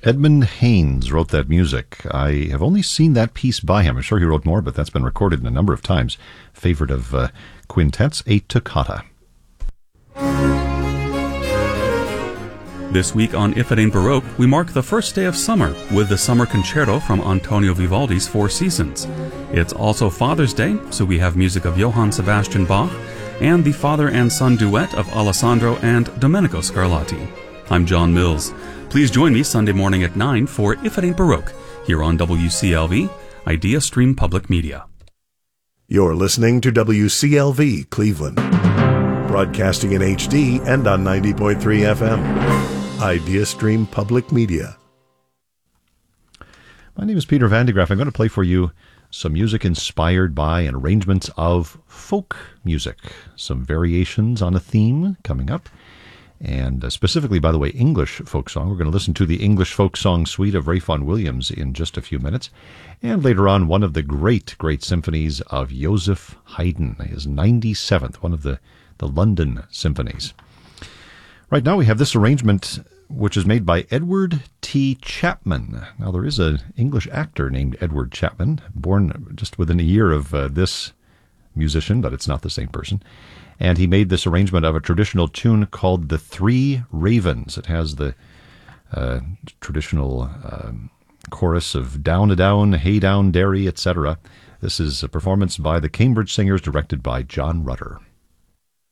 Edmund Haynes wrote that music. I have only seen that piece by him. I'm sure he wrote more, but that's been recorded in a number of times. Favorite of quintets, a toccata. This week on If It Ain't Baroque, we mark the first day of summer with the Summer Concerto from Antonio Vivaldi's Four Seasons. It's also Father's Day, so we have music of Johann Sebastian Bach and the father and son duet of Alessandro and Domenico Scarlatti. I'm John Mills. Please join me Sunday morning at 9 for If It Ain't Baroque, here on WCLV, Idea Stream Public Media. You're listening to WCLV Cleveland, broadcasting in HD and on 90.3 FM. Idea Stream Public Media. My name is Peter Van de Graaff. I'm going to play for you some music inspired by and arrangements of folk music. Some variations on a theme coming up. And specifically, by the way, English folk song. We're going to listen to the English folk song suite of Ralph Vaughan Williams in just a few minutes. And later on, one of the great symphonies of Joseph Haydn, his 97th, one of the London symphonies. Right now we have this arrangement, which is made by Edward T. Chapman. Now, there is an English actor named Edward Chapman, born just within a year of this musician, but it's not the same person. And he made this arrangement of a traditional tune called The Three Ravens. It has the traditional chorus of down-a-down, hey-down, dairy, etc. This is a performance by the Cambridge Singers, directed by John Rutter.